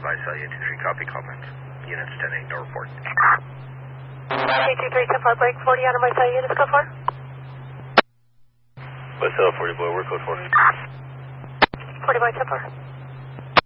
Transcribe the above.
by Cellular 23, copy comments. Units 10-8, no report. K23, 10-4, break 40 out of my cell units, code 4. West L 40 Boy, where code 4? 40 by 10-4.